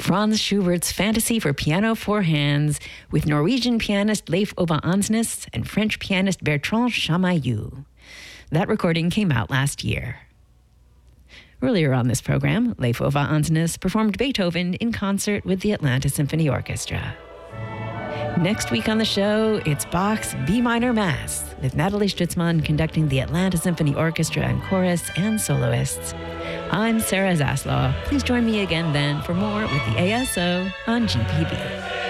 Franz Schubert's Fantasy for Piano Four Hands with Norwegian pianist Leif Ove Ansnes and French pianist Bertrand Chamayou. That recording came out last year. Earlier on this program, Leif Ove Ansnes performed Beethoven in concert with the Atlanta Symphony Orchestra. Next week on the show, it's Bach's B minor Mass, with Natalie Stutzman conducting the Atlanta Symphony Orchestra and chorus and soloists. I'm Sarah Zaslaw. Please join me again then for more with the ASO on GPB.